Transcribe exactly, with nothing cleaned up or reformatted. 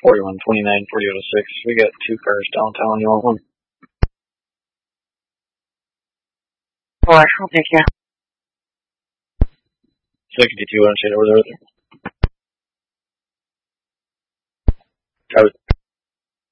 forty-one twenty-nine forty oh six. We got two cars downtown. You want one? Four, I'll take you. sixty-two, I'll shade over there. I was